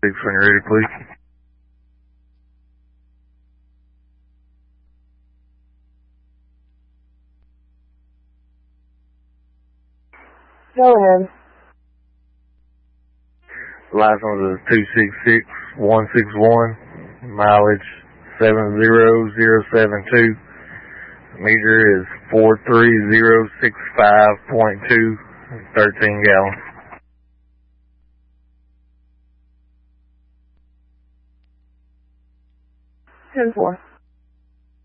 When you're ready, please. Go ahead. License is 266161, mileage 70072. Meter is 43065.2, 13 gallons. 10-4.